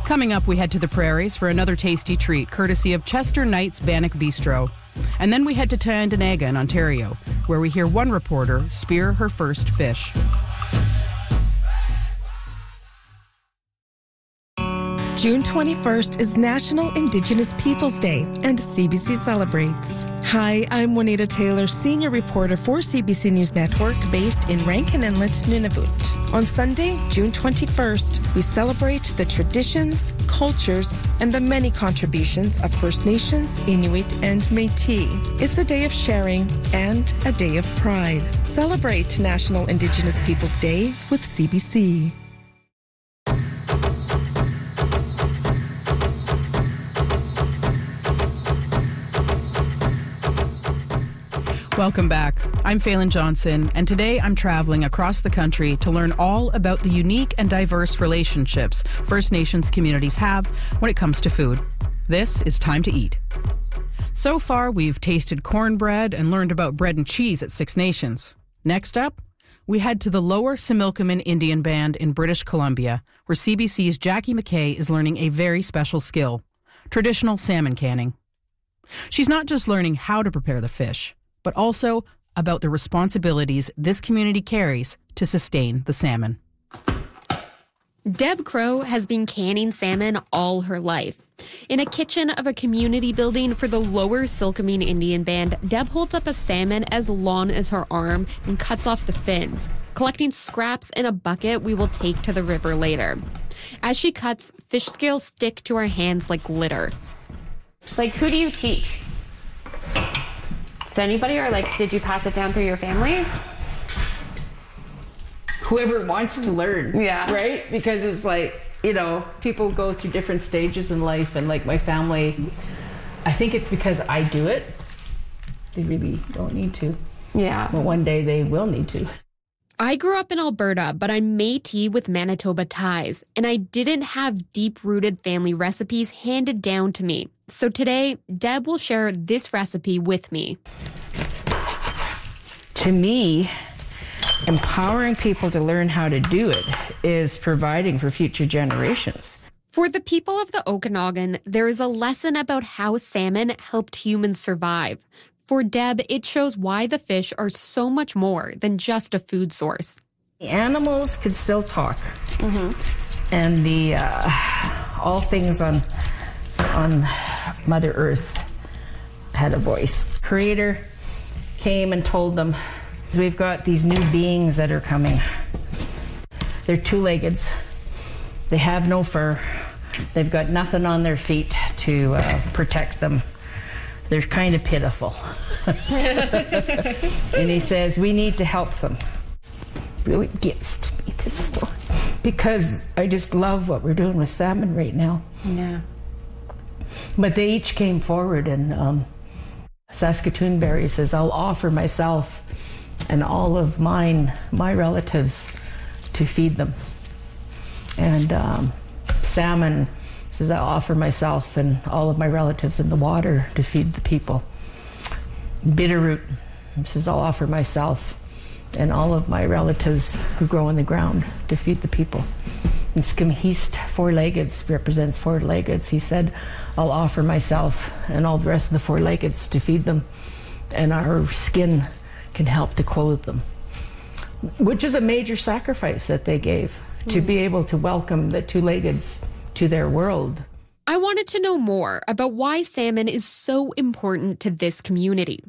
Coming up, we head to the prairies for another tasty treat, courtesy of Chester Knight's Bannock Bistro. And then we head to Tyendinaga in Ontario, where we hear one reporter spear her first fish. June 21st is National Indigenous Peoples Day, and CBC celebrates. Hi, I'm Juanita Taylor, senior reporter for CBC News Network, based in Rankin Inlet, Nunavut. On Sunday, June 21st, we celebrate the traditions, cultures, and the many contributions of First Nations, Inuit, and Métis. It's a day of sharing and a day of pride. Celebrate National Indigenous Peoples Day with CBC. Welcome back. I'm Phelan Johnson, and today I'm traveling across the country to learn all about the unique and diverse relationships First Nations communities have when it comes to food. This is Time to Eat. So far, we've tasted cornbread and learned about bread and cheese at Six Nations. Next up, we head to the Lower Similkameen Indian Band in British Columbia, where CBC's Jackie McKay is learning a very special skill, traditional salmon canning. She's not just learning how to prepare the fish, but also about the responsibilities this community carries to sustain the salmon. Deb Crow has been canning salmon all her life. In a kitchen of a community building for the Lower Similkameen Indian Band, Deb holds up a salmon as long as her arm and cuts off the fins, collecting scraps in a bucket we will take to the river later. As she cuts, fish scales stick to her hands like glitter. Like, who do you teach? Just anybody, or like, did you pass it down through your family? Whoever wants to learn. Yeah. Right? Because it's like, you know, people go through different stages in life, and like my family, I think it's because I do it. They really don't need to. Yeah. But one day they will need to. I grew up in Alberta, but I'm Métis with Manitoba ties, and I didn't have deep-rooted family recipes handed down to me. So today, Deb will share this recipe with me. To me, empowering people to learn how to do it is providing for future generations. For the people of the Okanagan, there is a lesson about how salmon helped humans survive. For Deb, it shows why the fish are so much more than just a food source. The animals could still talk. And the all things on Mother Earth had a voice. Creator came and told them, we've got these new beings that are coming. They're two-legged. They have no fur. They've got nothing on their feet to protect them. They're kind of pitiful. And he says, we need to help them. Really gets to me, this story. Because I just love what we're doing with salmon right now. Yeah. But they each came forward, and Saskatoon Berry says, I'll offer myself and all of my relatives to feed them. And Salmon says, I'll offer myself and all of my relatives in the water to feed the people. Bitterroot says, I'll offer myself and all of my relatives who grow in the ground to feed the people. And Skimheast, four-leggeds, represents four-leggeds. He said, I'll offer myself and all the rest of the four-leggeds to feed them, and our skin can help to clothe them. Which is a major sacrifice that they gave to be able to welcome the two-leggeds to their world. I wanted to know more about why salmon is so important to this community.